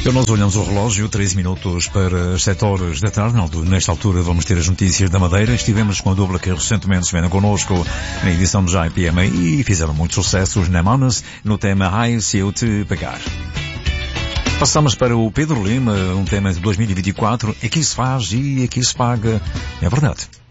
Nós olhamos o relógio, 13 minutos para as 7 horas da tarde. Nesta altura vamos ter as notícias da Madeira. Estivemos com a dupla que recentemente estiveram connosco na edição de JPM e fizeram muitos sucessos na Manas no tema Ai Se Eu Te Pegar. Passamos para o Pedro Lima, um tema de 2024. Aqui se faz e aqui se paga. É verdade.